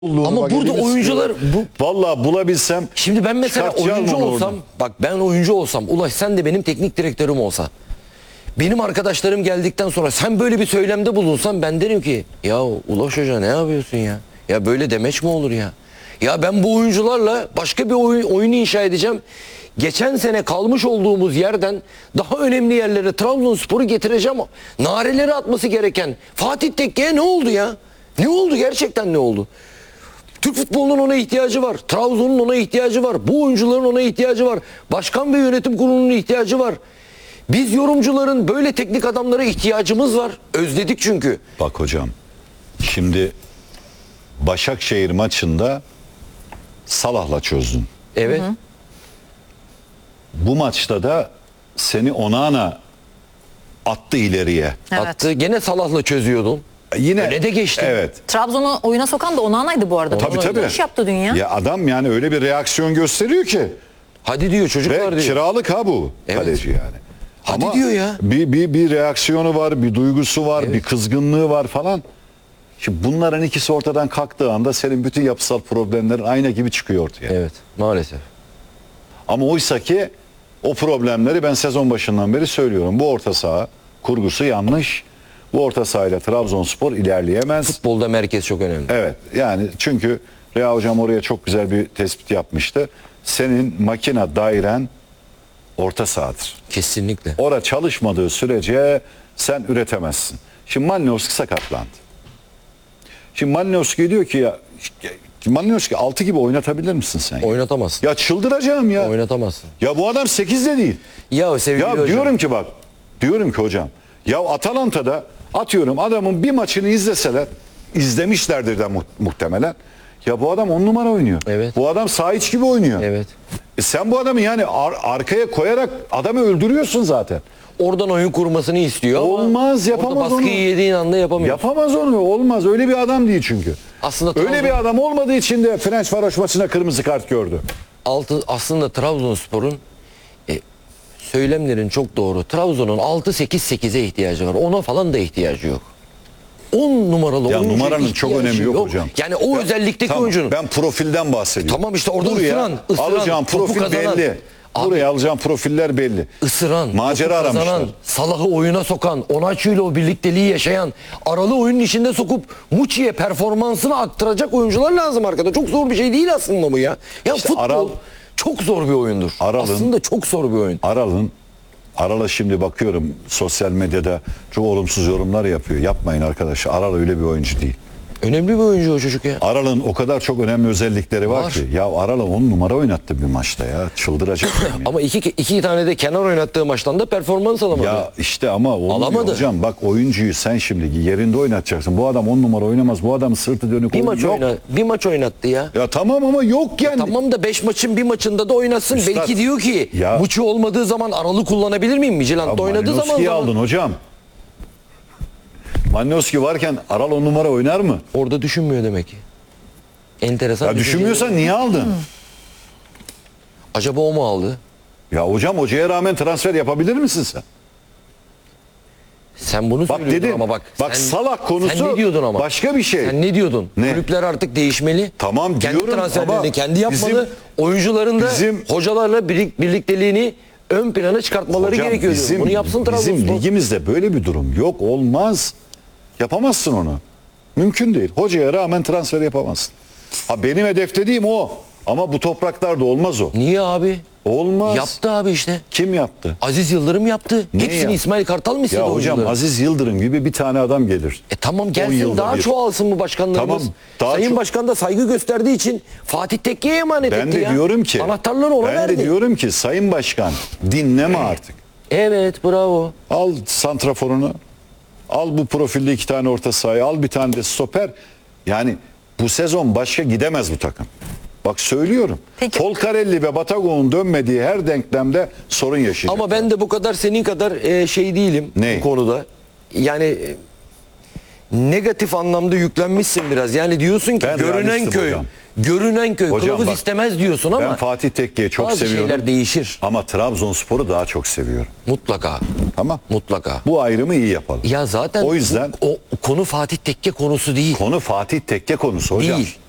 Ama burada oyuncular vallahi bulabilsem. Şimdi ben mesela oyuncu olsam, oradan. Bak ben oyuncu olsam, Ulaş sen de benim teknik direktörüm olsa, benim arkadaşlarım geldikten sonra sen böyle bir söylemde bulunsan, ben derim ki ya Ulaş Hoca ne yapıyorsun ya? Ya böyle demeç mi olur ya? Ya ben bu oyuncularla başka bir oyun inşa edeceğim. Geçen sene kalmış olduğumuz yerden daha önemli yerlere Trabzonspor'u getireceğim. Nareleri atması gereken Fatih Tekke'ye ne oldu ya? Ne oldu, gerçekten ne oldu? Türk futbolunun ona ihtiyacı var. Trabzon'un ona ihtiyacı var. Bu oyuncuların ona ihtiyacı var. Başkan ve yönetim kurulunun ihtiyacı var. Biz yorumcuların böyle teknik adamlara ihtiyacımız var. Özledik çünkü. Bak hocam, şimdi Başakşehir maçında Salah'la çözdün. Evet. Hı. Bu maçta da seni Onana attı ileriye. Evet. Attı. Gene Salah'la çözüyordun. Yine öne de geçti. Evet. Trabzon'u oyuna sokan da Onana'ydı bu arada. Tabii. İş yaptı dünya. Ya adam yani öyle bir reaksiyon gösteriyor ki. Hadi diyor çocuklar Ve diyor. kiralık ha bu Evet. kaleci yani. Hadi ama diyor ya. Bir reaksiyonu var, bir duygusu var, Evet. bir kızgınlığı var falan. Şimdi bunların ikisi ortadan kalktığı anda senin bütün yapısal problemlerin ayna gibi çıkıyor ortaya. Evet, maalesef. Ama oysa ki o problemleri ben sezon başından beri söylüyorum. Bu orta saha kurgusu yanlış. Bu orta sahayla Trabzonspor ilerleyemez. Futbolda merkez çok önemli. Evet, yani çünkü Rea Hocam oraya çok güzel bir tespit yapmıştı. Senin makine dairen orta sahadır. Kesinlikle. Orada çalışmadığı sürece sen üretemezsin. Şimdi Malinowski sakatlandı. Şimdi Malinowski diyor ki ya Malinowski 6 gibi oynatabilir misin sen? Oynatamazsın. Ya çıldıracağım ya. Oynatamazsın. Ya bu adam 8'de değil. Ya sevgili Ya hocam. diyorum ki hocam. Ya Atalanta'da atıyorum adamın bir maçını izleseler, izlemişlerdir de muhtemelen. Ya bu adam 10 numara oynuyor. Evet. Bu adam saha iç gibi oynuyor. Evet. Sen bu adamı yani arkaya koyarak adamı öldürüyorsun zaten. Oradan oyun kurmasını istiyor Olmaz, ama yapamaz orada baskıyı onu. yediğin anda yapamıyor. Yapamaz onu, olmaz. Öyle bir adam değil çünkü. Aslında Öyle bir adam olmadığı için de Fenerbahçe maçına kırmızı kart gördü. aslında Trabzonspor'un söylemlerin çok doğru. Trabzon'un 6-8-8'e ihtiyacı var. Ona falan da ihtiyacı yok. 10 numaralı Ya oyuncuya numaranın çok ihtiyacı önemi yok hocam. Yani o özellikteki tamam, oyuncunun. Ben profilden bahsediyorum. Tamam işte orada Buraya ısıran, alacağım topu profil kazanan. belli. Buraya alacağım profiller belli. Isıran, macera topu kazanan, aramışlar. Salah'ı oyuna sokan, Onaçu'yla o birlikteliği yaşayan, Aralı oyunun içinde sokup Muçi'ye performansını aktaracak oyuncular lazım arkada. Çok zor bir şey değil aslında bu ya. Ya İşte futbol çok zor bir oyundur. Aslında çok zor bir oyun. Aral'a şimdi bakıyorum sosyal medyada çok olumsuz yorumlar yapıyor. Yapmayın arkadaşlar. Aral öyle bir oyuncu değil. Önemli bir oyuncu o çocuk ya. Aral'ın o kadar çok önemli özellikleri var ki. Ya Aral'a 10 numara oynattı bir maçta ya. Çıldıracak. Ama iki tane de kenar oynattığı maçtan da performans alamadı. Ya işte ama olmuyor alamadı hocam. Bak oyuncuyu sen şimdi yerinde oynatacaksın. Bu adam 10 numara oynamaz. Bu adam sırtı dönük bir bir maç oynattı ya. Ya tamam ama yok yani. Tamam da 5 maçın bir maçında da oynasın. Üstad, belki diyor ki ya, Muçi olmadığı zaman Aralı kullanabilir miyim? Midtjylland'da oynadığı zaman. aldın hocam. Malinowski varken Aral 10 numara oynar mı? Orada düşünmüyor demek ki. Enteresan. Ya düşünmüyorsan niye aldın? Acaba o mu aldı? Ya hocam hocaya rağmen transfer yapabilir misin sen? Sen bunu Bak söylüyordun dedim, ama bak. bak Salah konusu sen ne diyordun ama? Başka bir şey. Sen ne diyordun? Ne? Kulüpler artık değişmeli. Tamam kendi diyorum transferlerini ama kendi yapmalı. Oyuncuların da hocalarla birlikteliğini ön plana çıkartmaları hocam, gerekiyor. Bunu yapsın Trabzonspor. Bizim ligimizde böyle bir durum yok. Olmaz. Yapamazsın onu. Mümkün değil. Hocaya rağmen transfer yapamazsın. Ha benim hedef dediğim o. Ama bu topraklarda olmaz o. Niye abi? Olmaz. Yaptı abi işte. Kim yaptı? Aziz Yıldırım yaptı. Ne Hepsini yaptı? İsmail Kartal mı istedi Ya hocam oyuncuları? Aziz Yıldırım gibi bir tane adam gelir. Tamam 10 gelsin yılda daha bir. çoğalsın bu başkanlarımız. Tamam, daha Sayın çok. Başkan da saygı gösterdiği için Fatih Tekke'ye emanet Ben etti de ya. diyorum ki Anahtarları ona verdi. Ben de diyorum ki Sayın Başkan dinleme artık. Evet bravo. Al santraforunu. Al bu profilde 2 tane orta sahayı. Al bir tane de stoper. Yani bu sezon başka gidemez bu takım. Bak söylüyorum. Peki. Folcarelli ve Batagon'un dönmediği her denklemde sorun yaşayacak. Ama ben de bu kadar senin kadar şey değilim Ne? bu konuda. Yani negatif anlamda yüklenmişsin biraz. Yani diyorsun ki Ben görünen realistim köy. hocam. Görünen köy Hocam kılavuz bak, istemez diyorsun ama ben Fatih Tekke'yi çok bazı seviyorum. şeyler değişir. Ama Trabzonspor'u daha çok seviyorum. Mutlaka. Tamam. Mutlaka. Bu ayrımı iyi yapalım. Ya zaten o yüzden o konu Fatih Tekke konusu değil. konu Fatih Tekke konusu hocam. Değil.